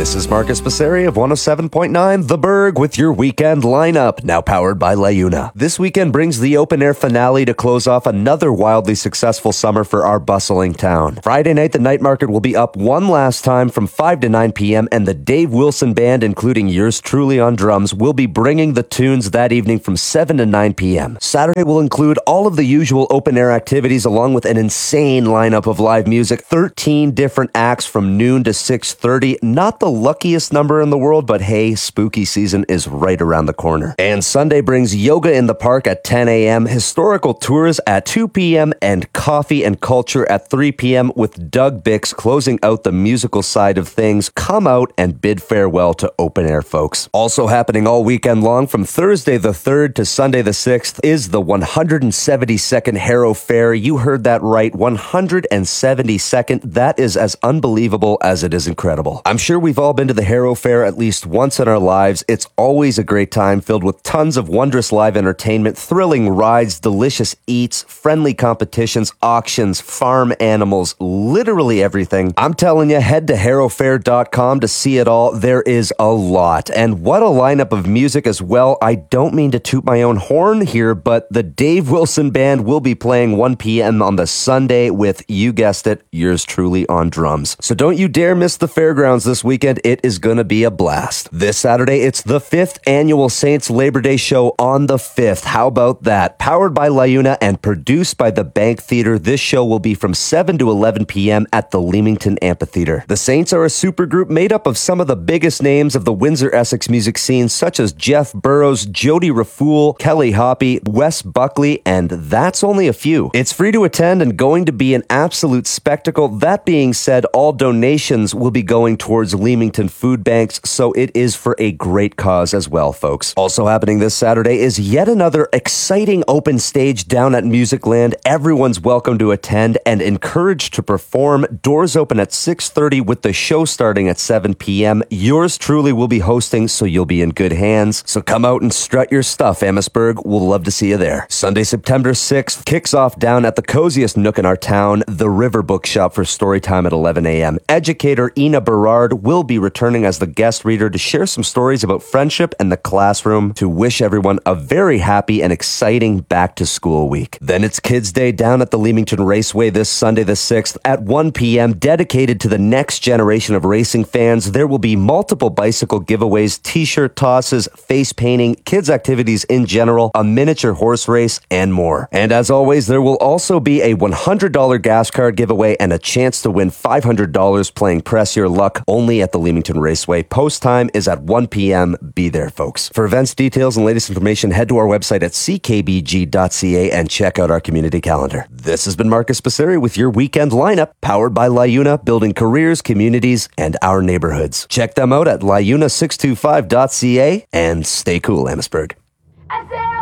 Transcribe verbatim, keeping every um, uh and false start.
This is Marcus Passeri of one oh seven point nine The Berg with your weekend lineup, now powered by LaUna. This weekend brings the open-air finale to close off another wildly successful summer for our bustling town. Friday night, the night market will be up one last time from five to nine p.m., and the Dave Wilson Band, including yours truly on drums, will be bringing the tunes that evening from seven to nine p.m. Saturday will include all of the usual open-air activities along with an insane lineup of live music, thirteen different acts from noon to six thirty. Not the luckiest number in the world, but hey, spooky season is right around the corner. And Sunday brings yoga in the park at ten a.m., historical tours at two p.m., and coffee and culture at three p.m. with Doug Bix closing out the musical side of things. Come out and bid farewell to open air, folks. Also happening all weekend long from Thursday the third to Sunday the sixth is the one hundred seventy-second Harrow Fair. You heard that right, one hundred seventy-second. That is as unbelievable as it is incredible. I'm sure we've all been to the Harrow Fair at least once in our lives. It's always a great time filled with tons of wondrous live entertainment, thrilling rides, delicious eats, friendly competitions, auctions, farm animals, literally everything. I'm telling you, head to harrow fair dot com to see it all. There is a lot. And what a lineup of music as well. I don't mean to toot my own horn here, but the Dave Wilson Band will be playing one p.m. on the Sunday with, you guessed it, yours truly on drums. So don't you dare miss the fairgrounds this weekend. It is going to be a blast. This Saturday, it's the fifth annual Saints Labor Day show on the fifth. How about that? Powered by LaUna and produced by the Bank Theater, this show will be from seven to eleven p.m. at the Leamington Amphitheater. The Saints are a supergroup made up of some of the biggest names of the Windsor-Essex music scene, such as Jeff Burrows, Jody Raffoul, Kelly Hoppy, Wes Buckley, and that's only a few. It's free to attend and going to be an absolute spectacle. That being said, all donations will be going towards Leamington food banks, so it is for a great cause as well, folks. Also happening this Saturday is yet another exciting open stage down at Musicland. Everyone's welcome to attend and encouraged to perform. Doors open at six thirty with the show starting at seven p.m. Yours truly will be hosting, so you'll be in good hands. So come out and strut your stuff, Amherstburg. We'll love to see you there. Sunday, September sixth, kicks off down at the coziest nook in our town, the River Bookshop, for story time at eleven a.m. Educator Ina Berard will be returning as the guest reader to share some stories about friendship and the classroom, to wish everyone a very happy and exciting back-to-school week. Then it's Kids Day down at the Leamington Raceway this Sunday the sixth at one p.m., dedicated to the next generation of racing fans. There will be multiple bicycle giveaways, t-shirt tosses, face painting, kids activities in general, a miniature horse race, and more. And as always, there will also be a one hundred dollars gas card giveaway and a chance to win five hundred dollars playing Press Your Luck only at the Leamington Raceway. Post time is at one p.m. Be there, folks. For events details and latest information, head to our website at c k b g dot c a and check out our community calendar. This has been Marcus Passeri with your weekend lineup, powered by LaUna, building careers, communities, and our neighborhoods. Check them out at la una six two five dot c a and stay cool, Amherstburg.